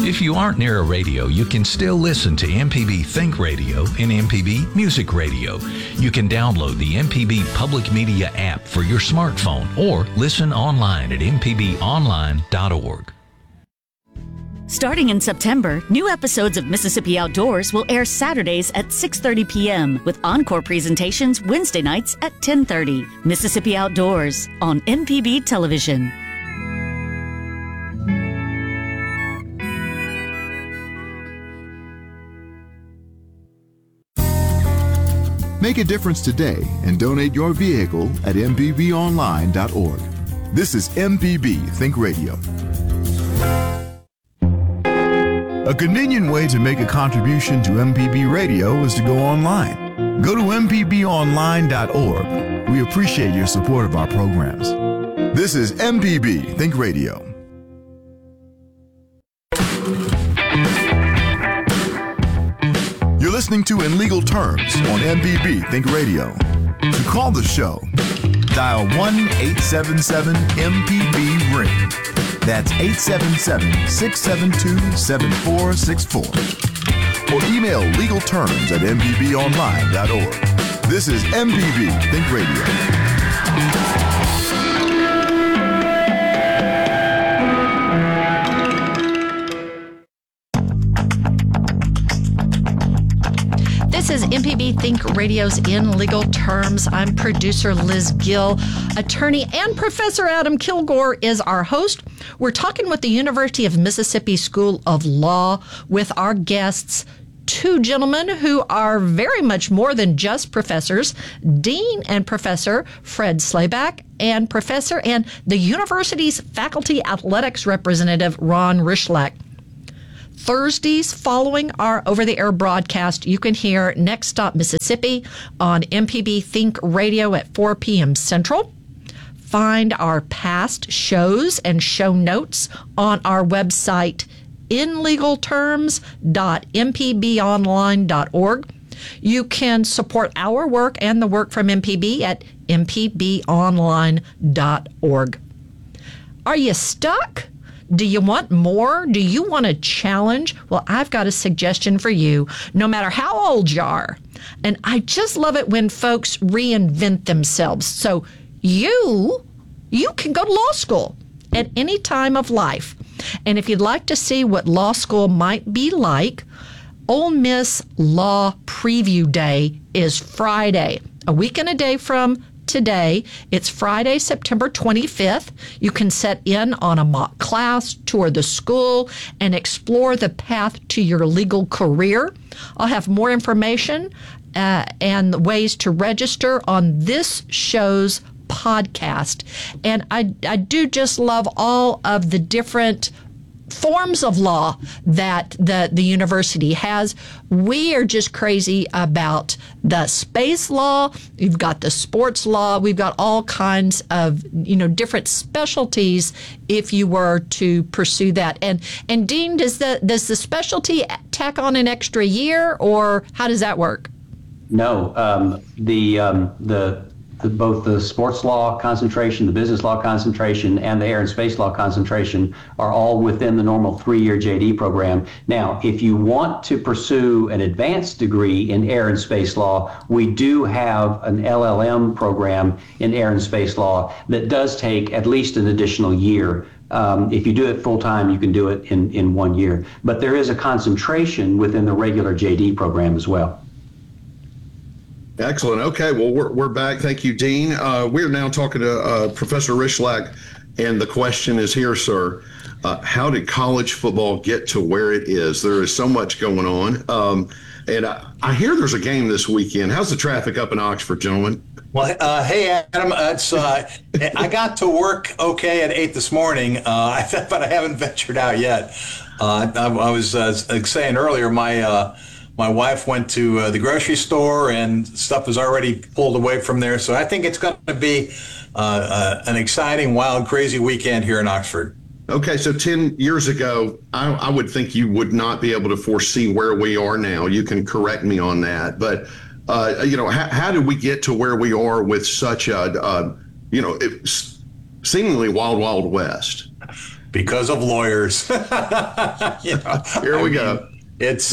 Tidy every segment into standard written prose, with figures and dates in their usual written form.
If you aren't near a radio, you can still listen to MPB Think Radio and MPB Music Radio. You can download the MPB Public Media app for your smartphone or listen online at mpbonline.org. Starting in September, new episodes of Mississippi Outdoors will air Saturdays at 6:30 p.m. with encore presentations Wednesday nights at 10:30. Mississippi Outdoors on MPB Television. Make a difference today and donate your vehicle at mpbonline.org. This is MPB Think Radio. A convenient way to make a contribution to MPB Radio is to go online. Go to mpbonline.org. We appreciate your support of our programs. This is MPB Think Radio. You're listening to In Legal Terms on MPB Think Radio. To call the show, dial 1-877-MPB-RING. That's 877-672-7464. Or email legalterms@mpbonline.org. This is MPB Think Radio. This is MPB Think Radio's In Legal Terms. I'm producer Liz Gill. Attorney and Professor Adam Kilgore is our host. We're talking with the University of Mississippi School of Law with our guests, two gentlemen who are very much more than just professors, Dean and Professor Fred Slayback and Professor and the university's faculty athletics representative, Ron Rychlak. Thursdays following our over-the-air broadcast, you can hear Next Stop Mississippi on MPB Think Radio at 4 p.m. Central. Find our past shows and show notes on our website, inlegalterms.mpbonline.org. You can support our work and the work from MPB at mpbonline.org. Are you stuck? Do you want more? Do you want a challenge? Well, I've got a suggestion for you, no matter how old you are. And I just love it when folks reinvent themselves. So you can go to law school at any time of life. And if you'd like to see what law school might be like, Ole Miss Law Preview Day is Friday, a week and a day from today. It's Friday, September 25th. You can set in on a mock class, tour the school, and explore the path to your legal career. I'll have more information and ways to register on this show's podcast. And I do just love all of the different forms of law that the university has. We are just crazy about the space law. We've got the sports law. We've got all kinds of, different specialties if you were to pursue that. And Dean, does the specialty tack on an extra year, or how does that work? No, both the sports law concentration, the business law concentration, and the air and space law concentration are all within the normal 3-year JD program. Now, if you want to pursue an advanced degree in air and space law, we do have an LLM program in air and space law that does take at least an additional year. If you do it full time, you can do it in 1 year. But there is a concentration within the regular JD program as well. Excellent. Okay, well, we're back. Thank you, Dean. We're now talking to Professor Rychlak, and the question is here, sir. How did college football get to where it is? There is so much going on. And I hear there's a game this weekend. How's the traffic up in Oxford, gentlemen? Well, hey, Adam, I got to work okay at 8 this morning, but I haven't ventured out yet. I was saying earlier, my wife went to the grocery store and stuff was already pulled away from there. So I think it's going to be an exciting, wild, crazy weekend here in Oxford. Okay, so 10 years ago, I would think you would not be able to foresee where we are now. You can correct me on that. But, how did we get to where we are with such a, seemingly wild, wild west? because of lawyers. Here we go. It's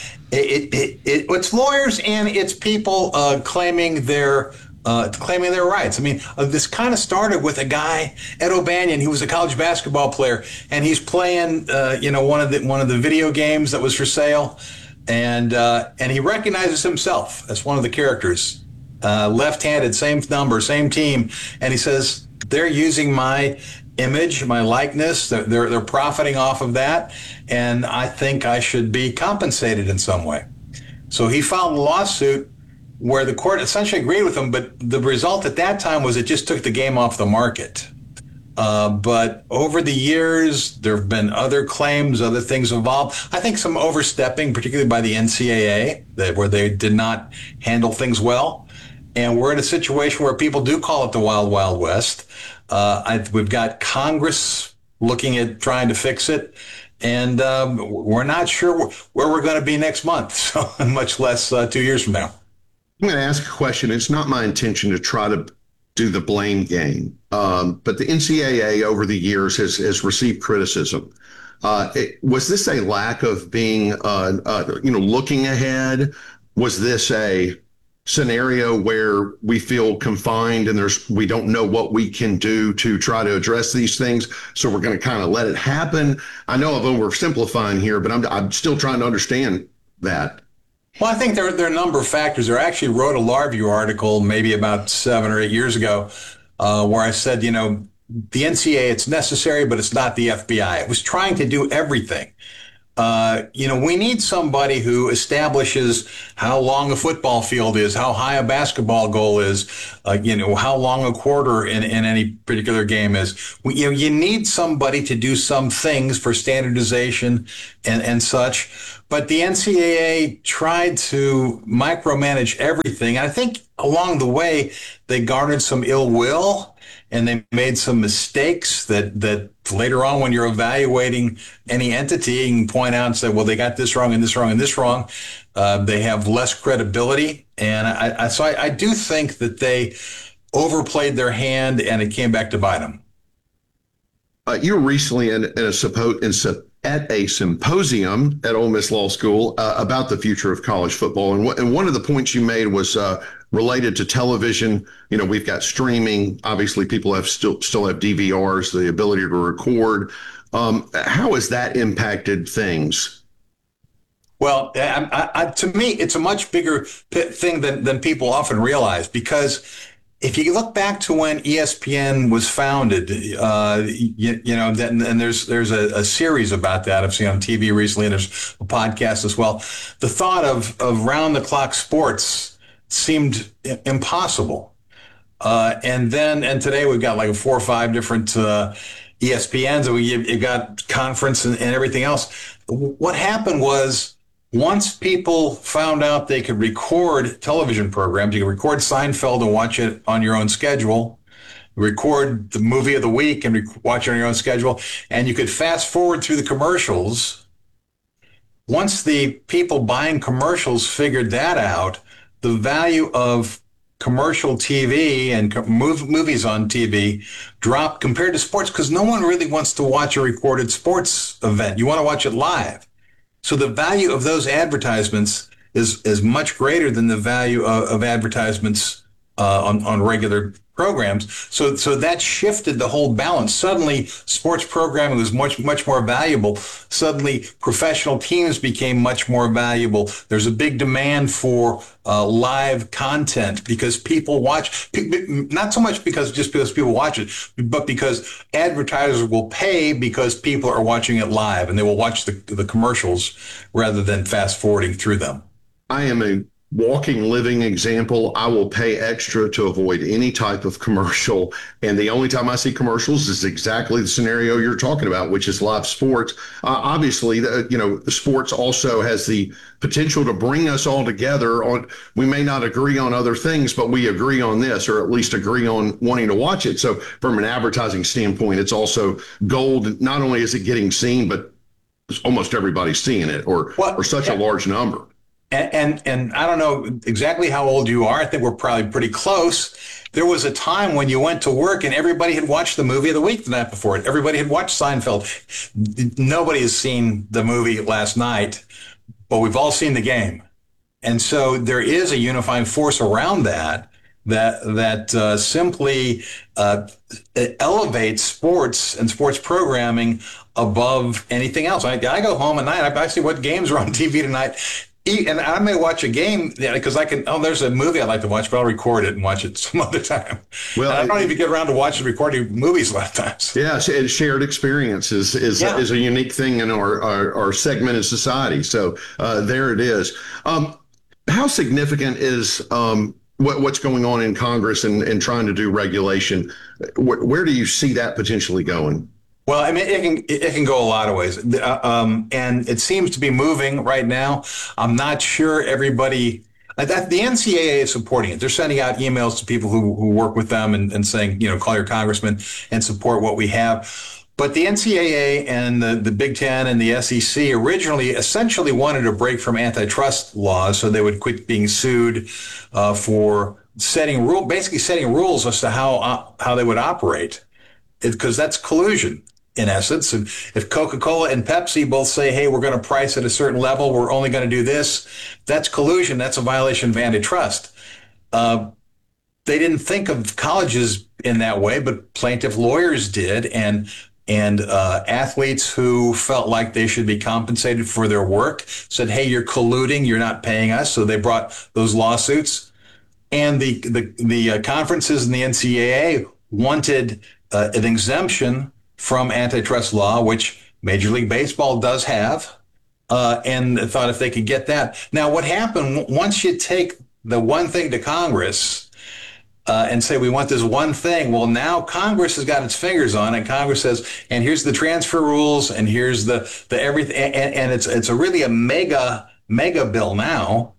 it's lawyers and it's people claiming their rights. I mean, this kind of started with a guy, Ed O'Banion, who was a college basketball player, and he's playing one of the video games that was for sale, and he recognizes himself as one of the characters, left-handed, same number, same team, and he says, they're using my image, my likeness. They're profiting off of that, and I think I should be compensated in some way. So he filed a lawsuit where the court essentially agreed with him, but the result at that time was it just took the game off the market. But over the years, there have been other claims, other things involved. I think some overstepping, particularly by the NCAA, where they did not handle things well. And we're in a situation where people do call it the Wild Wild West. We've got Congress looking at trying to fix it, and we're not sure where we're going to be next month, so much less 2 years from now. I'm going to ask a question. It's not my intention to try to do the blame game, but the NCAA over the years has received criticism. Was this a lack of being, looking ahead? Was this a scenario where we feel confined and we don't know what we can do to try to address these things, so we're going to kind of let it happen? I know I'm oversimplifying here, but I'm still trying to understand that. Well, I think there are a number of factors. I actually wrote a law review article maybe about 7 or 8 years ago where I said, the NCAA, it's necessary, but it's not the FBI. It was trying to do everything. We need somebody who establishes how long a football field is, how high a basketball goal is, how long a quarter in any particular game is. You need somebody to do some things for standardization and such. But the NCAA tried to micromanage everything. And I think along the way, they garnered some ill will and they made some mistakes that later on, when you're evaluating any entity, you can point out and say, well, they got this wrong and this wrong and this wrong. They have less credibility. And so I do think that they overplayed their hand and it came back to bite them. You were recently at a symposium at Ole Miss Law School about the future of college football. And one of the points you made was related to television. We've got streaming. Obviously, people still have DVRs, the ability to record. How has that impacted things? Well, to me, it's a much bigger thing than people often realize, because if you look back to when ESPN was founded, and there's a series about that I've seen on TV recently, and there's a podcast as well. The thought of round-the-clock sports seemed impossible. And today we've got like 4 or 5 different ESPNs, and you got conference and everything else. What happened was, once people found out they could record television programs, you could record Seinfeld and watch it on your own schedule, record the movie of the week and watch it on your own schedule, and you could fast forward through the commercials. Once the people buying commercials figured that out, the value of commercial TV and movies on TV dropped compared to sports, because no one really wants to watch a recorded sports event. You want to watch it live. So the value of those advertisements is much greater than the value of advertisements on regular programs. So that shifted the whole balance. Suddenly, sports programming was much more valuable. Suddenly, professional teams became much more valuable. There's a big demand for live content because people watch, not so much because people watch it, but because advertisers will pay because people are watching it live, and they will watch the commercials rather than fast forwarding through them. I am a walking, living example. I will pay extra to avoid any type of commercial. And the only time I see commercials is exactly the scenario you're talking about, which is live sports. Obviously, sports also has the potential to bring us all together. We may not agree on other things, but we agree on this, or at least agree on wanting to watch it. So from an advertising standpoint, it's also gold. Not only is it getting seen, but almost everybody's seeing it, or such a large number. And I don't know exactly how old you are. I think we're probably pretty close. There was a time when you went to work and everybody had watched the movie of the week the night before it. Everybody had watched Seinfeld. Nobody has seen the movie last night, but we've all seen the game. And so there is a unifying force around that simply elevates sports and sports programming above anything else. I go home at night. I see what games are on TV tonight. And I may watch a game because there's a movie I'd like to watch, but I'll record it and watch it some other time. Well, and I don't even get around to watching recording movies a lot of times. Yeah, and shared experience is a unique thing in our segmented society. So there it is. How significant is what's going on in Congress and trying to do regulation? Where do you see that potentially going? Well, I mean, it can go a lot of ways, and it seems to be moving right now. I'm not sure everybody. The NCAA is supporting it. They're sending out emails to people who work with them and saying, call your congressman and support what we have. But the NCAA and the Big Ten and the SEC originally essentially wanted a break from antitrust laws, so they would quit being sued for basically setting rules as to how they would operate, because that's collusion. In essence, if Coca-Cola and Pepsi both say, hey, we're going to price at a certain level, we're only going to do this, that's collusion. That's a violation of antitrust. They didn't think of colleges in that way, but plaintiff lawyers did, and athletes who felt like they should be compensated for their work said, hey, you're colluding, you're not paying us. So they brought those lawsuits. And the conferences in the NCAA wanted an exemption from antitrust law, which Major League Baseball does have, and thought if they could get that. Now, what happened once you take the one thing to Congress and say we want this one thing, well, now Congress has got its fingers on it. Congress says, and here's the transfer rules, and here's the everything, and it's a really a mega bill now.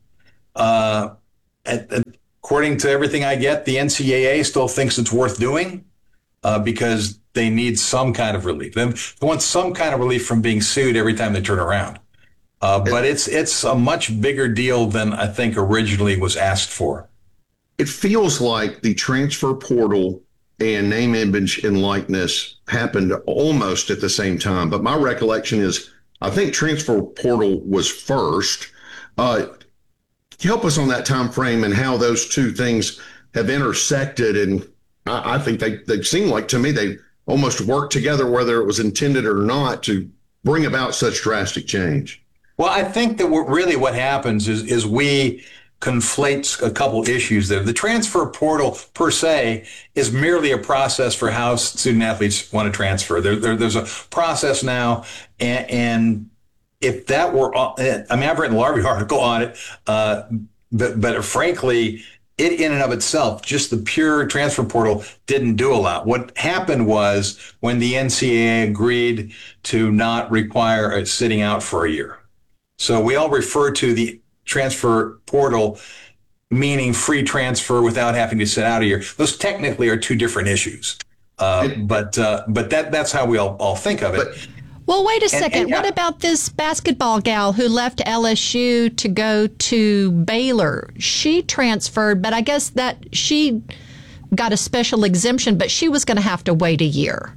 According to everything I get, the NCAA still thinks it's worth doing because they need some kind of relief. They want some kind of relief from being sued every time they turn around. But it's a much bigger deal than I think originally was asked for. It feels like the transfer portal and name, image, and likeness happened almost at the same time. But my recollection is I think transfer portal was first. Help us on that time frame and how those two things have intersected. And I think they seem like, to me, they almost worked together, whether it was intended or not, to bring about such drastic change. Well, I think that what happens is we conflate a couple issues there. The transfer portal per se is merely a process for how student athletes want to transfer. There's a process now, and if that were, I've written a large article on it, but frankly, it in and of itself, just the pure transfer portal didn't do a lot. What happened was when the NCAA agreed to not require sitting out for a year. So we all refer to the transfer portal meaning free transfer without having to sit out a year. Those technically are two different issues. But that's how we all think of it. Well, wait a second. What about this basketball gal who left LSU to go to Baylor? She transferred, but I guess that she got a special exemption, but she was going to have to wait a year.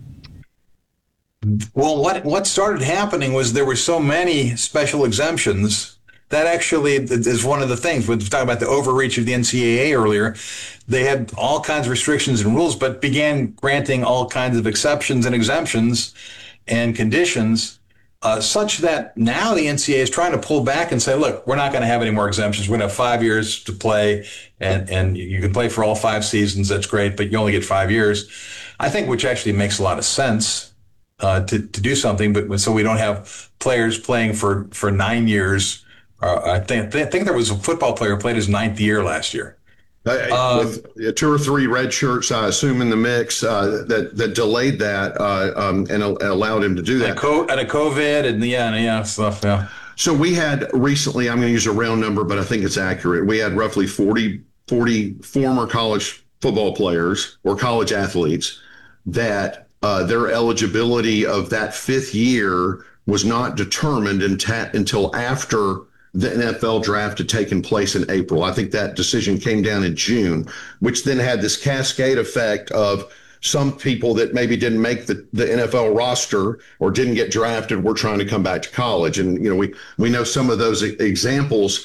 Well, what started happening was there were so many special exemptions. That actually is one of the things. We were talking about the overreach of the NCAA earlier. They had all kinds of restrictions and rules, but began granting all kinds of exceptions and exemptions and conditions, such that now the NCAA is trying to pull back and say, look, we're not going to have any more exemptions. We're going to have 5 years to play, and you can play for all 5 seasons. That's great, but you only get 5 years. I think which actually makes a lot of sense to do something, but so we don't have players playing for 9 years. I think there was a football player who played his 9th year last year. With 2 or 3 red shirts, I assume, in the mix that delayed that and allowed him to do that. And a COVID and stuff. Yeah. So we had recently, I'm going to use a round number, but I think it's accurate. We had roughly 40 former college football players or college athletes that their eligibility of that 5th year was not determined until after the NFL draft had taken place in April. I think that decision came down in June, which then had this cascade effect of some people that maybe didn't make the NFL roster or didn't get drafted were trying to come back to college. And, we know some of those examples.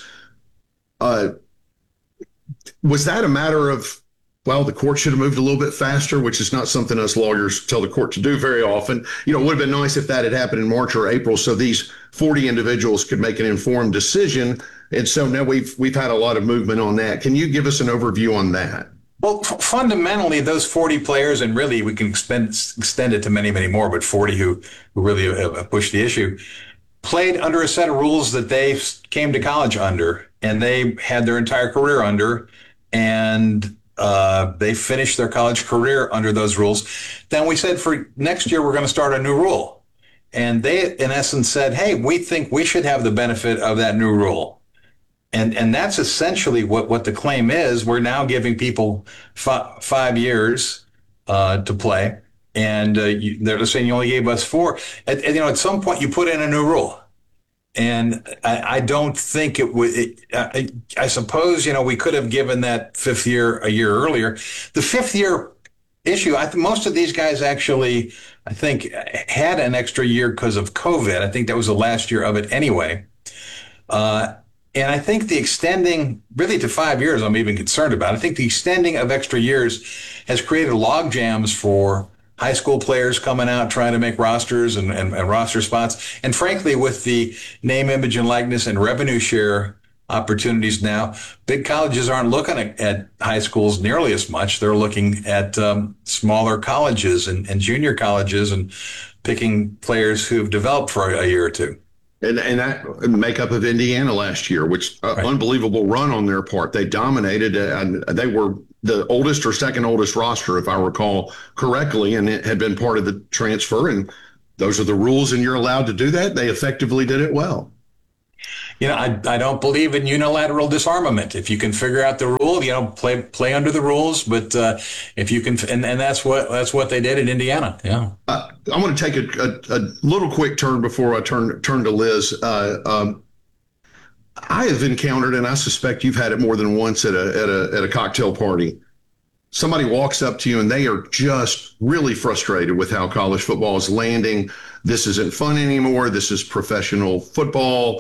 Was that a matter of, well, the court should have moved a little bit faster, which is not something us lawyers tell the court to do very often. It would have been nice if that had happened in March or April so these 40 individuals could make an informed decision. And so now we've had a lot of movement on that. Can you give us an overview on that? Well, fundamentally, those 40 players, and really we can extend it to many, many more, but 40 who really have pushed the issue, played under a set of rules that they came to college under, and they had their entire career under, and they finished their college career under those rules. Then we said for next year, we're going to start a new rule. And they, in essence, said, hey, we think we should have the benefit of that new rule. And that's essentially what the claim is. We're now giving people 5 years to play. And they're saying you only gave us 4. At some point, you put in a new rule. And I don't think it would. I suppose we could have given that fifth year a year earlier. The fifth year issue, most of these guys actually, I think, had an extra year because of COVID. I think that was the last year of it anyway. And I think the extending really to 5 years, I'm even concerned about. I think the extending of extra years has created log jams for high school players coming out trying to make rosters and roster spots. And frankly, with the name, image, and likeness and revenue share opportunities now, big colleges aren't looking at high schools nearly as much. They're looking at smaller colleges and junior colleges and picking players who've developed for a year or two. And that makeup of Indiana last year, which right. Unbelievable run on their part. They dominated, and they were the oldest or second oldest roster, if I recall correctly, and it had been part of the transfer. And those are the rules, and you're allowed to do that. They effectively did it well. I don't believe in unilateral disarmament. If you can figure out the rule, play under the rules. But if you can, and that's what they did in Indiana. Yeah. I want to take a little quick turn before I turn to Liz. I have encountered, and I suspect you've had it more than once at a cocktail party. Somebody walks up to you and they are just really frustrated with how college football is landing. This isn't fun anymore. This is professional football.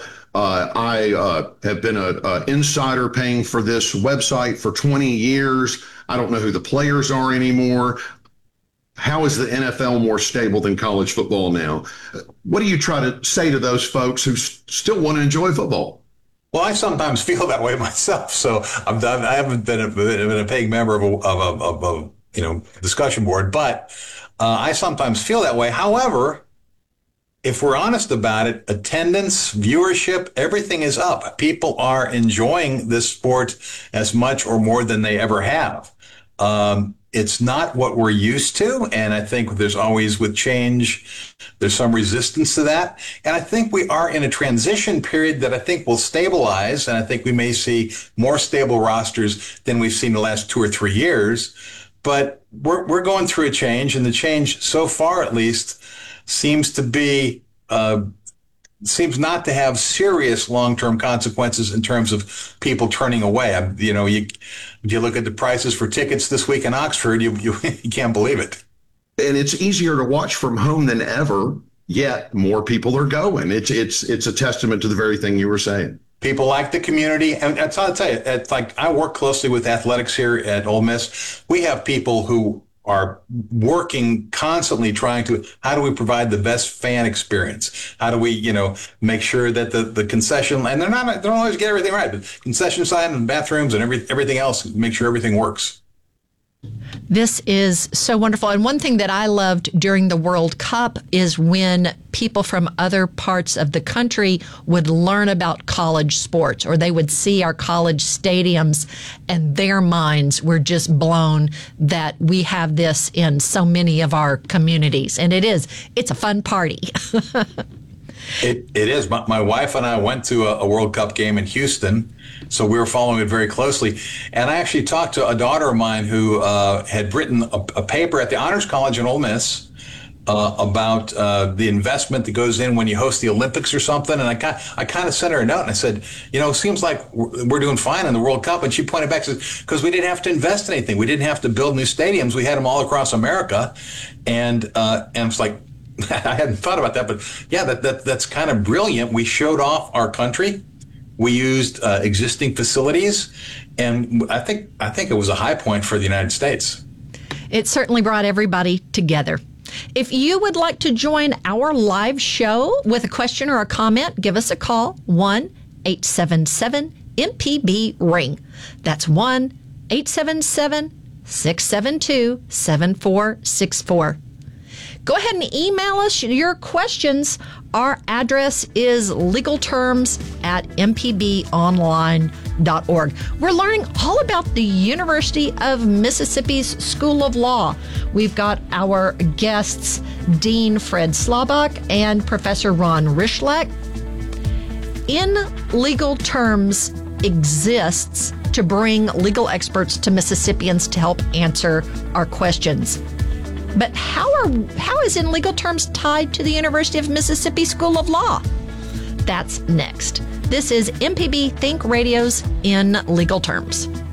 I have been an insider paying for this website for 20 years. I don't know who the players are anymore. How is the NFL more stable than college football now? What do you try to say to those folks who still want to enjoy football? Well, I sometimes feel that way myself. So I haven't been a paying member of a discussion board, but I sometimes feel that way. However, if we're honest about it, attendance, viewership, everything is up. People are enjoying this sport as much or more than they ever have. It's not what we're used to, and I think there's always, with change, there's some resistance to that. And I think we are in a transition period that I think will stabilize, and I think we may see more stable rosters than we've seen the last 2 or 3 years. But we're going through a change, and the change, so far at least, seems not to have serious long-term consequences in terms of people turning away. If you look at the prices for tickets this week in Oxford, you can't believe it. And it's easier to watch from home than ever, yet more people are going. It's a testament to the very thing you were saying. People like the community. And I'll tell you, it's like I work closely with athletics here at Ole Miss. We have people who are working constantly trying to, how do we provide the best fan experience? How do we, make sure that the concession, and they don't always get everything right, but concession sign and bathrooms and everything else, make sure everything works. This is so wonderful. And one thing that I loved during the World Cup is when people from other parts of the country would learn about college sports, or they would see our college stadiums, and their minds were just blown that we have this in so many of our communities. And it's a fun party. It is. My wife and I went to a World Cup game in Houston, so we were following it very closely. And I actually talked to a daughter of mine who had written a paper at the Honors College in Ole Miss about the investment that goes in when you host the Olympics or something. And I kind of sent her a note and I said, it seems like we're doing fine in the World Cup. And she pointed back and says, because we didn't have to invest in anything. We didn't have to build new stadiums. We had them all across America. And it's like, I hadn't thought about that, but yeah, that's kind of brilliant. We showed off our country. We used existing facilities, and I think it was a high point for the United States. It certainly brought everybody together. If you would like to join our live show with a question or a comment, give us a call, 1-877-MPB-RING. That's 1-877-672-7464. Go ahead and email us your questions. Our address is legalterms@mpbonline.org. We're learning all about the University of Mississippi's School of Law. We've got our guests, Dean Fred Slabach and Professor Ron Rychlak. In Legal Terms exists to bring legal experts to Mississippians to help answer our questions. But how is In Legal Terms tied to the University of Mississippi School of Law? That's next. This is MPB Think Radio's In Legal Terms.